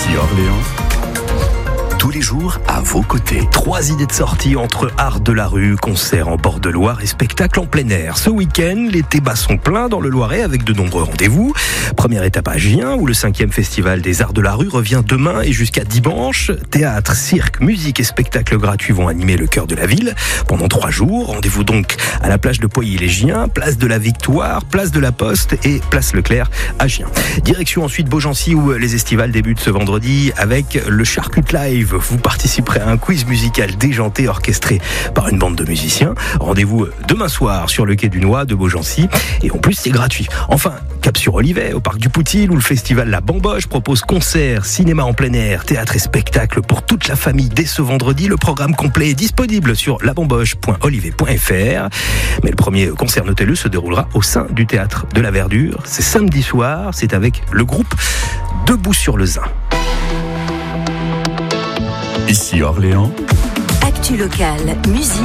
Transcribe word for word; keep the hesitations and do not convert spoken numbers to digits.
Ici Orléans. Tous les jours, à vos côtés. Trois idées de sortie entre art de la rue, concerts en bord de Loire et spectacles en plein air. Ce week-end, les débats sont pleins dans le Loiret avec de nombreux rendez-vous. Première étape à Gien, où le cinquième festival des arts de la rue revient demain et jusqu'à dimanche. Théâtre, cirque, musique et spectacles gratuits vont animer le cœur de la ville pendant trois jours. Rendez-vous donc à la plage de Poilly-les-Giens, place de la Victoire, place de la Poste et place Leclerc à Gien. Direction ensuite Beaugency, où les estivales débutent ce vendredi avec le Charcute Live. Vous participerez à un quiz musical déjanté orchestré par une bande de musiciens. Rendez-vous demain soir sur le quai du Noix de Beaugency. Et en plus, c'est gratuit. Enfin, cap sur Olivet, au parc du Poutil, où le festival La Bamboche propose concerts, cinéma en plein air, théâtre et spectacle pour toute la famille dès ce vendredi. Le programme complet est disponible sur labamboche point olivet point f r. Mais le premier concert, notez-le, se déroulera au sein du théâtre de la Verdure. C'est samedi soir. C'est avec le groupe Debout sur le Zin. Ici Orléans. Actu locale, musique.